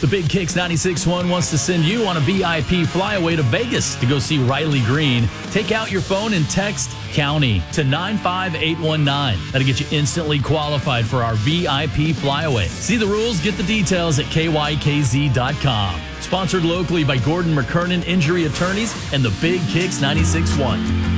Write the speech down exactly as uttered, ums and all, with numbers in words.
The Big Kicks ninety-six point one wants to send you on a V I P flyaway to Vegas to go see Riley Green. Take out your phone and text County to nine five eight one nine. That'll get you instantly qualified for our V I P flyaway. See the rules, get the details at K Y K Z dot com. Sponsored locally by Gordon McKernan Injury Attorneys and the Big Kicks ninety-six point one.